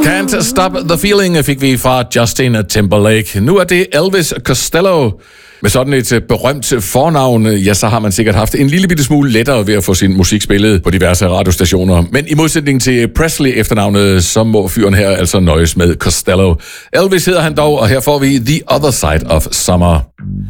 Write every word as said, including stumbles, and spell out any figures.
Can't Stop the Feeling fik vi fra Justin Timberlake. Nu er det Elvis Costello. Med sådan et berømt fornavn, ja, så har man sikkert haft en lille bitte smule lettere ved at få sin musik spillet på diverse radiostationer. Men i modsætning til Presley efternavnet, så må fyren her altså nøjes med Costello. Elvis hedder han dog, og her får vi The Other Side of Summer.